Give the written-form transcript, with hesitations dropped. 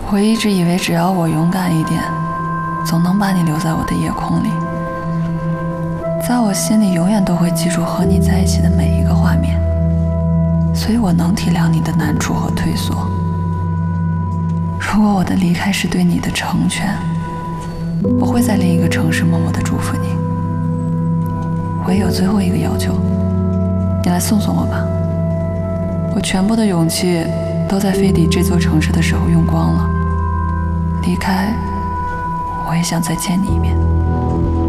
我一直以为只要我勇敢一点，总能把你留在我的夜空里，在我心里永远都会记住和你在一起的每一个画面，所以我能体谅你的难处和退缩。如果我的离开是对你的成全，我会在另一个城市默默地祝福你。我也有最后一个要求，你来送送我吧。我全部的勇气都在飞抵这座城市的时候用光了，离开，我也想再见你一面。